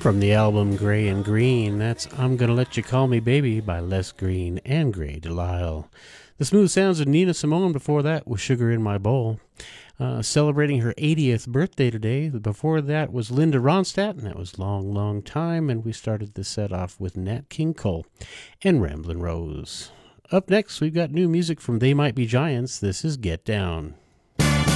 From the album Gray and Green, that's I'm Gonna Let You Call Me Baby by Les Green and Gray Delisle. The smooth sounds of Nina Simone before that was Sugar in My Bowl. Celebrating her 80th birthday today. Before that was Linda Ronstadt, and that was Long, Long Time. And we started the set off with Nat King Cole and Ramblin' Rose. Up next, we've got new music from They Might Be Giants. This is Get Down.